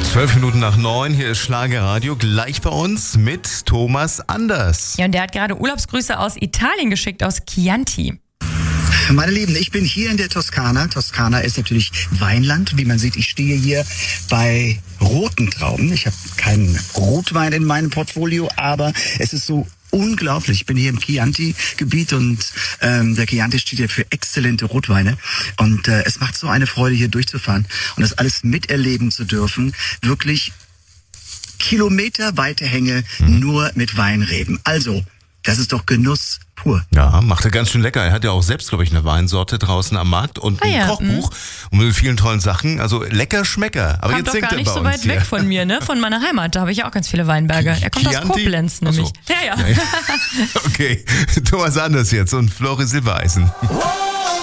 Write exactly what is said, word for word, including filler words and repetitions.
Zwölf Minuten nach neun, hier ist Schlagerradio, gleich bei uns mit Thomas Anders. Ja, und der hat gerade Urlaubsgrüße aus Italien geschickt, aus Chianti. Meine Lieben, ich bin hier in der Toskana. Toskana ist natürlich Weinland. Wie man sieht, ich stehe hier bei roten Trauben. Ich habe keinen Rotwein in meinem Portfolio, aber es ist so unglaublich. Ich bin hier im Chianti-Gebiet und ähm, der Chianti steht ja für exzellente Rotweine. Und äh, es macht so eine Freude, hier durchzufahren und das alles miterleben zu dürfen. Wirklich kilometerweite Hänge mhm. nur mit Weinreben. Also, das ist doch Genuss pur. Ja, macht er ganz schön lecker. Er hat ja auch selbst, glaube ich, eine Weinsorte draußen am Markt und ein ah ja, Kochbuch und mit vielen tollen Sachen. Also lecker Schmecker. Aber Kommt jetzt doch gar nicht so weit hier. weg von mir, ne? Von meiner Heimat. Da habe ich ja auch ganz viele Weinberge. Er kommt Chianti? Aus Koblenz nämlich. So. Ja, ja. ja, ja. Okay, Thomas Anders jetzt und Flori Silbereisen.